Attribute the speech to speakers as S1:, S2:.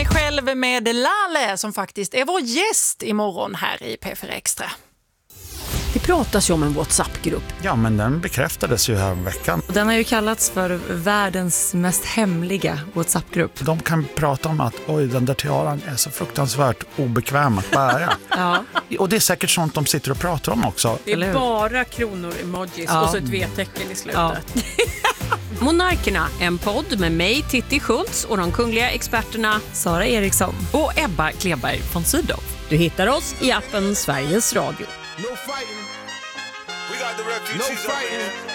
S1: mig själv med Lale som faktiskt är vår gäst imorgon här i P4 Extra.
S2: Det pratas ju om en WhatsApp-grupp.
S3: Ja, men den bekräftades ju här veckan.
S4: Den har ju kallats för världens mest hemliga WhatsApp-grupp.
S3: De kan prata om att den där tiaran är så fruktansvärt obekväm att bära.
S4: Ja.
S3: Och det är säkert sånt de sitter och pratar om också.
S5: Det är bara kronor-emojis och så ett V-tecken i slutet.
S4: Ja.
S2: Monarkerna, en podd med mig, Titti Schultz, och de kungliga experterna
S4: Sara Eriksson.
S6: Och Ebba Kleberg von Sydow.
S2: Du hittar oss i appen Sveriges Radio.
S7: No fighting. We got the refugees. No fighting.